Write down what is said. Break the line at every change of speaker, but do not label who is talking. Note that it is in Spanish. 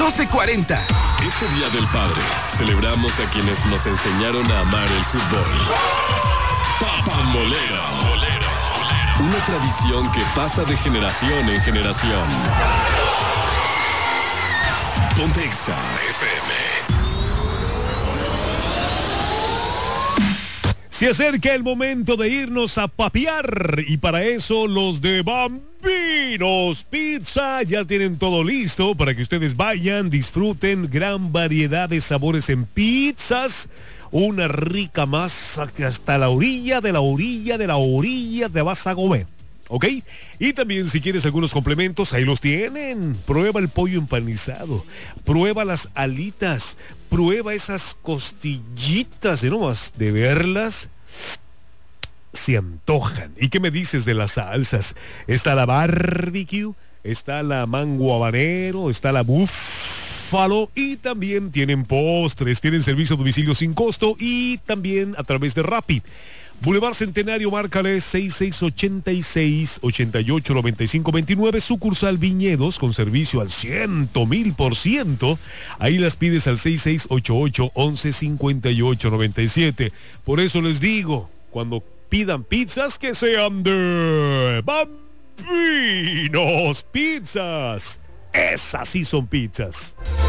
12:40.
Este Día del Padre, celebramos a quienes nos enseñaron a amar el fútbol. Papamolera. Una tradición que pasa de generación en generación. Ponte Exa FM.
Se acerca el momento de irnos a papear y para eso los de Bambinos Pizza ya tienen todo listo para que ustedes vayan, disfruten gran variedad de sabores en pizzas, una rica masa que hasta la orilla de la orilla de la orilla te vas a comer. ¿Ok? Y también si quieres algunos complementos, ahí los tienen. Prueba el pollo empanizado, prueba las alitas, prueba esas costillitas, y nomás de verlas se antojan. ¿Y qué me dices de las salsas? Está la barbecue, está la mango habanero, está la búfalo y también tienen postres, tienen servicio a domicilio sin costo y también a través de Rappi. Boulevard Centenario, márcale 6686-889529, sucursal Viñedos, con servicio al 100,000%. Ahí las pides al 6688-115897. Por eso les digo, cuando pidan pizzas, que sean de Bambinos Pizzas. Esas sí son pizzas.